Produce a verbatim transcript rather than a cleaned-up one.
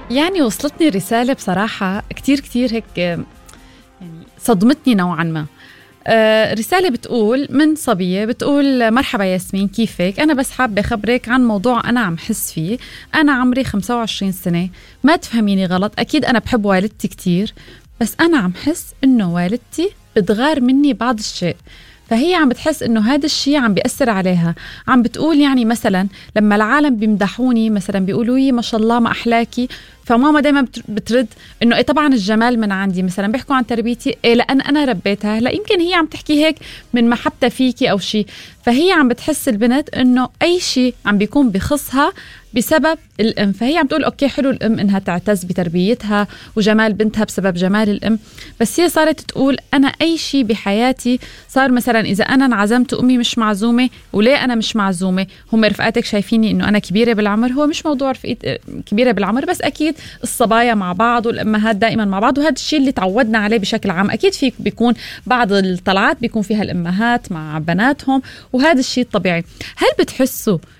يعني وصلتني رسالة بصراحة كتير كتير هيك يعني صدمتني نوعا ما. آه رسالة بتقول من صبية، بتقول: مرحبا ياسمين، كيفك؟ أنا بس حابة أخبرك عن موضوع أنا عم حس فيه. أنا عمري خمسة وعشرين سنة، ما تفهميني غلط، أكيد أنا بحب والدتي كتير، بس أنا عم حس إنه والدتي بتغار مني بعض الشيء. فهي عم بتحس إنه هذا الشيء عم بيأثر عليها. عم بتقول يعني مثلا لما العالم بيمدحوني، مثلا بيقولوا لي ما شاء الله ما أحلاكي، فماما دايما بترد إنه إيه طبعا الجمال من عندي. مثلا بيحكوا عن تربيتي، إيه لأن أنا ربيتها، لا يمكن هي عم تحكي هيك من محبتها فيكي أو شيء. فهي عم بتحس البنت إنه أي شيء عم بيكون بخصها بسبب الأم. فهي عم تقول أوكي حلو الأم إنها تعتز بتربيتها وجمال بنتها بسبب جمال الأم، بس هي صارت تقول أنا أي شيء بحياتي صار مثلا إذا أنا انعزمت وأمي مش معزومة، وليه أنا مش معزومة؟ هم رفقاتك شايفيني إنه أنا كبيرة بالعمر. هو مش موضوع رفقات كبيرة بالعمر، بس أكيد الصبايا مع بعض والأمهات دائما مع بعض، وهذا الشيء اللي تعودنا عليه بشكل عام. أكيد فيك بيكون بعض الطلعات بيكون فيها الأمهات مع بناتهم، وهذا الشيء الطبيعي. هل بتحسوا